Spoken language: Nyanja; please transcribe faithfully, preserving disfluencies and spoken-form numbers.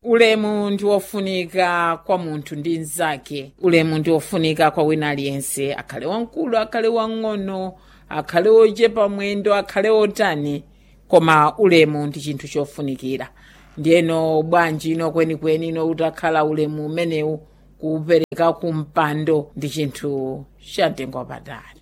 ulemu ndi wofunika kwa munthu ndi mnzake. Ulemu ndi wofunika kwa wina aliyense, akhale wamkulu akhale wang'ono, akhale ochepa mwendo akhale otani, koma ulemu ndi chinthu chofunikira. Ndiyeno bwanji ino kwenikweni ino utakhala ulemu umenewu kuupereka kumpando ndi chinthu chamtengo wapatali.